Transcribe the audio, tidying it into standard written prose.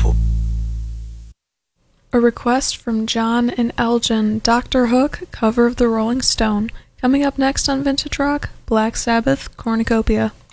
A request from John and Elgin, Dr. Hook, cover of the Rolling Stone. Coming up next on Vintage Rock, Black Sabbath, Cornucopia.